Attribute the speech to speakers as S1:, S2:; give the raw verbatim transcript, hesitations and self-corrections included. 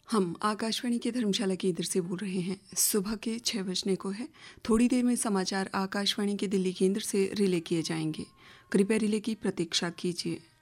S1: हम आकाशवाणी के धर्मशाला केंद्र से बोल रहे हैं। सुबह के छः बजने को है। थोड़ी देर में समाचार आकाशवाणी के दिल्ली केंद्र से रिले किए जाएंगे। कृपया रिले की प्रतीक्षा कीजिए।